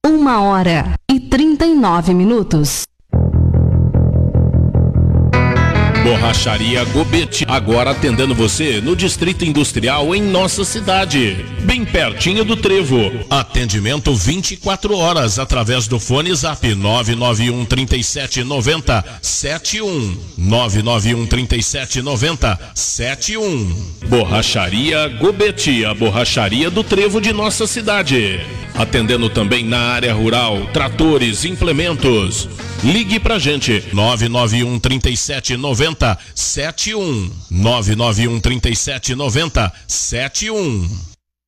1h39. Borracharia Gobete, agora atendendo você no Distrito Industrial em nossa cidade, bem pertinho do Trevo. Atendimento 24 horas através do fone Zap 991 37 90 71 991 37 90 71. Borracharia Gobete, a borracharia do Trevo de nossa cidade. Atendendo também na área rural, tratores, implementos. Ligue pra gente, 991 37 90 71 991 37 90 71.